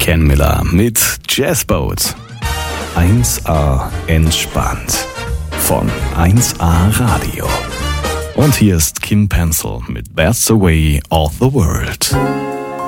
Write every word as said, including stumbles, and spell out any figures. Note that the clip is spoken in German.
Ken Miller mit Jazzboat. eins A entspannt von eins A Radio. Und hier ist Kim Pencil mit That's the Way of the World.